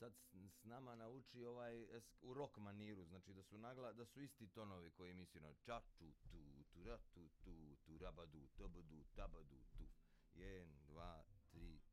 sad s nama nauči u rock maniru, znači da su isti tonovi koji mi si ča tu tu tu ra tu tu tu rabadu tabadu tabadu tu 1 2 3